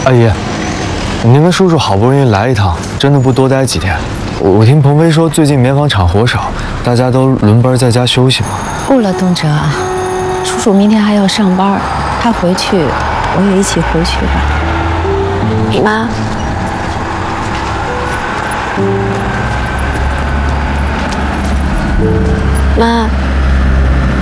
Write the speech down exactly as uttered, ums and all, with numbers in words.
阿姨，您跟叔叔好不容易来一趟，真的不多待几天？我我听鹏飞说，最近棉纺厂活少，大家都轮班在家休息嘛。 不了，东哲，叔叔明天还要上班，他回去，我也一起回去吧。妈，妈。